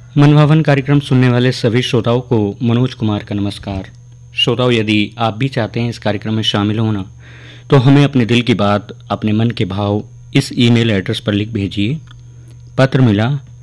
मनभावन कार्यक्रम सुनने वाले सभी श्रोताओं को मनोज कुमार का नमस्कार। श्रोताओं, यदि आप भी चाहते हैं इस कार्यक्रम में शामिल होना तो हमें अपने दिल की बात, अपने मन के भाव इस ईमेल एड्रेस पर लिख भेजिए। पत्र मिला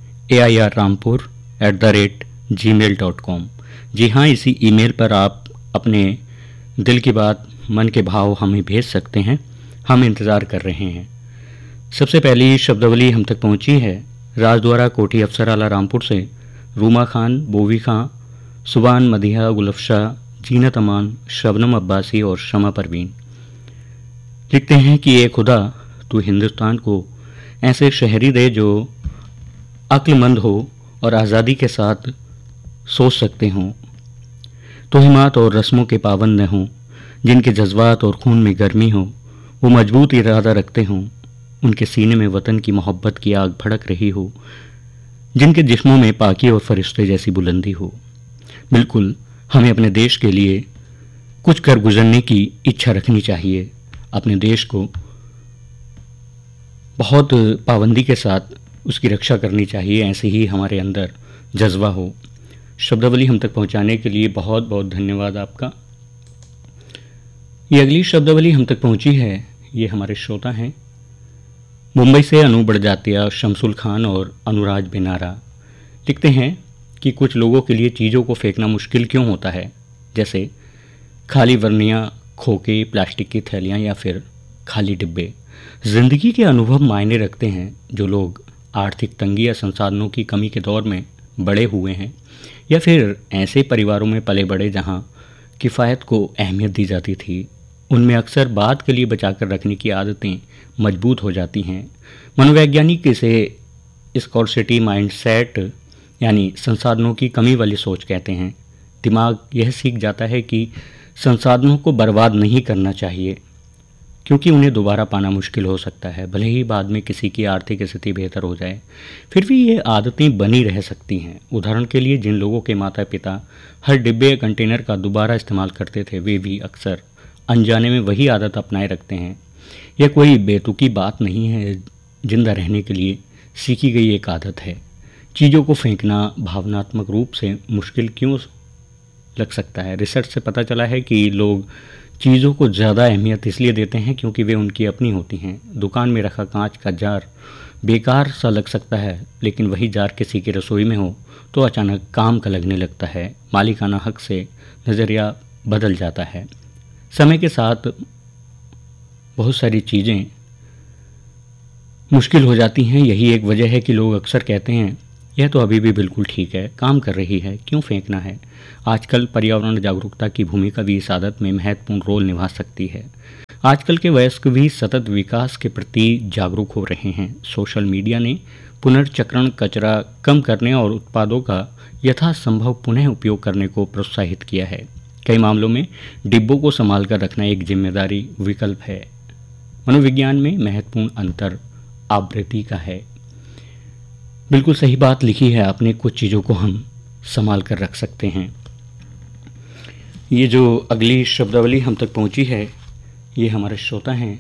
airrampur@gmail.com। जी हाँ, इसी ईमेल पर आप अपने दिल की बात, मन के भाव हमें भेज सकते हैं। हम इंतज़ार कर रहे हैं। सबसे पहली शब्दावली हम तक पहुंची है राजद्वारा कोठी अफसराला रामपुर से। रूमा खान, बोवी खां, सुबान, मदिहा, गुलफशा, जीनत अमान, शबनम अब्बासी और शमा परवीन लिखते हैं कि ए खुदा, तू हिंदुस्तान को ऐसे शहरी दे जो अक्लमंद हो और आज़ादी के साथ सोच सकते हों, तोहिमात और रस्मों के पाबंद न हों, जिनके जज्बात और खून में गर्मी हो, वो मजबूत इरादा रखते हों, उनके सीने में वतन की मोहब्बत की आग भड़क रही हो, जिनके जिस्मों में पाकी और फरिश्ते जैसी बुलंदी हो। बिल्कुल, हमें अपने देश के लिए कुछ कर गुजरने की इच्छा रखनी चाहिए। अपने देश को बहुत पाबंदी के साथ उसकी रक्षा करनी चाहिए, ऐसे ही हमारे अंदर जज्बा हो। शब्दावली हम तक पहुंचाने के लिए बहुत बहुत धन्यवाद आपका। ये अगली शब्दावली हम तक पहुंची है, ये हमारे श्रोता हैं मुंबई से अनु बड़जात्या, शमसुल खान और अनुराज बेनारा। लिखते हैं कि कुछ लोगों के लिए चीज़ों को फेंकना मुश्किल क्यों होता है, जैसे खाली वर्नियाँ, खोखे, प्लास्टिक की थैलियाँ या फिर खाली डिब्बे। ज़िंदगी के अनुभव मायने रखते हैं। जो लोग आर्थिक तंगी या संसाधनों की कमी के दौर में बड़े हुए हैं या फिर ऐसे परिवारों में पले बड़े जहाँ किफ़ायत को अहमियत दी जाती थी, उनमें अक्सर बाद के लिए बचाकर रखने की आदतें मजबूत हो जाती हैं। मनोवैज्ञानिक इसे स्कॉर्सिटी माइंडसेट यानी संसाधनों की कमी वाली सोच कहते हैं। दिमाग यह सीख जाता है कि संसाधनों को बर्बाद नहीं करना चाहिए, क्योंकि उन्हें दोबारा पाना मुश्किल हो सकता है। भले ही बाद में किसी की आर्थिक स्थिति बेहतर हो जाए, फिर भी ये आदतें बनी रह सकती हैं। उदाहरण के लिए, जिन लोगों के माता पिता हर डिब्बे या कंटेनर का दोबारा इस्तेमाल करते थे, वे भी अक्सर अनजाने में वही आदत अपनाए रखते हैं। यह कोई बेतुकी बात नहीं है, जिंदा रहने के लिए सीखी गई एक आदत है। चीज़ों को फेंकना भावनात्मक रूप से मुश्किल क्यों लग सकता है? रिसर्च से पता चला है कि लोग चीज़ों को ज़्यादा अहमियत इसलिए देते हैं क्योंकि वे उनकी अपनी होती हैं। दुकान में रखा कांच का जार बेकार सा लग सकता है, लेकिन वही जार किसी की रसोई में हो तो अचानक काम का लगने लगता है। मालिकाना हक से नज़रिया बदल जाता है। समय के साथ बहुत सारी चीज़ें मुश्किल हो जाती हैं। यही एक वजह है कि लोग अक्सर कहते हैं, यह तो अभी भी बिल्कुल ठीक है, काम कर रही है, क्यों फेंकना है। आजकल पर्यावरण जागरूकता की भूमिका भी इस आदत में महत्वपूर्ण रोल निभा सकती है। आजकल के वयस्क भी सतत विकास के प्रति जागरूक हो रहे हैं। सोशल मीडिया ने पुनर्चक्रण, कचरा कम करने और उत्पादों का यथासंभव पुनः उपयोग करने को प्रोत्साहित किया है। कई मामलों में डिब्बों को संभाल कर रखना एक जिम्मेदारी विकल्प है। मनोविज्ञान में महत्वपूर्ण अंतर आवृत्ति का है। बिल्कुल सही बात लिखी है आपने। कुछ चीज़ों को हम संभाल कर रख सकते हैं। ये जो अगली शब्दावली हम तक पहुंची है, ये हमारे श्रोता हैं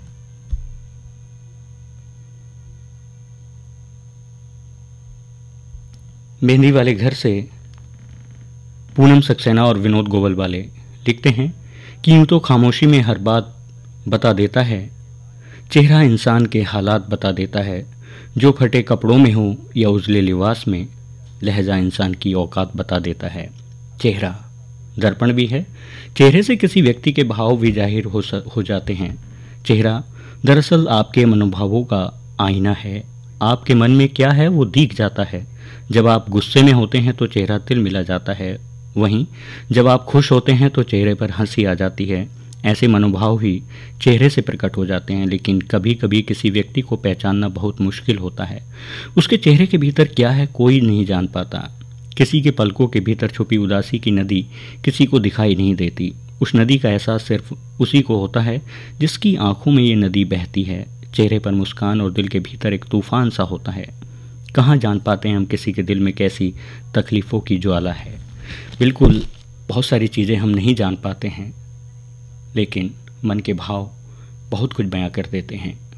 मेहंदी वाले घर से पूनम सक्सेना और विनोद गोवल वाले। लिखते हैं कि यूँ तो खामोशी में हर बात बता देता है, चेहरा इंसान के हालात बता देता है। जो फटे कपड़ों में हो या उजले लिबास में, लहजा इंसान की औकात बता देता है। चेहरा दर्पण भी है। चेहरे से किसी व्यक्ति के भाव भी जाहिर हो जाते हैं। चेहरा दरअसल आपके मनोभावों का आईना है। आपके मन में क्या है वो दिख जाता है। जब आप गुस्से में होते हैं तो चेहरा तिल मिला जाता है, वहीं जब आप खुश होते हैं तो चेहरे पर हंसी आ जाती है। ऐसे मनोभाव ही चेहरे से प्रकट हो जाते हैं, लेकिन कभी कभी किसी व्यक्ति को पहचानना बहुत मुश्किल होता है। उसके चेहरे के भीतर क्या है कोई नहीं जान पाता। किसी के पलकों के भीतर छुपी उदासी की नदी किसी को दिखाई नहीं देती। उस नदी का एहसास सिर्फ उसी को होता है जिसकी आंखों में ये नदी बहती है। चेहरे पर मुस्कान और दिल के भीतर एक तूफान सा होता है। कहाँ जान पाते हैं हम किसी के दिल में कैसी तकलीफ़ों की ज्वाला है। बिल्कुल, बहुत सारी चीज़ें हम नहीं जान पाते हैं, लेकिन मन के भाव बहुत कुछ बयां कर देते हैं।